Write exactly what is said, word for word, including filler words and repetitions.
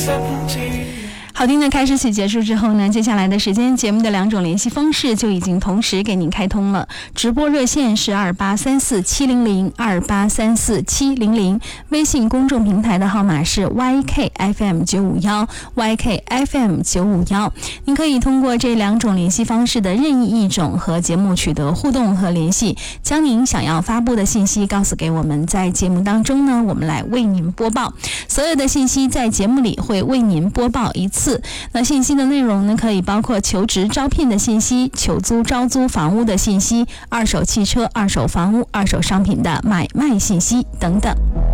好听的开始曲结束之后呢，接下来的时间节目的两种联系方式就已经同时给您开通了。直播热线是二八三四七零零 二八三四七零零，微信公众平台的号码是 Y K F M 九五一 Y K F M 九五一。您可以通过这两种联系方式的任意一种和节目取得互动和联系，将您想要发布的信息告诉给我们，在节目当中呢，我们来为您播报。所有的信息在节目里会为您播报一次。那信息的内容呢，可以包括求职招聘的信息、求租招租房屋的信息、二手汽车、二手房屋、二手商品的买卖信息等等。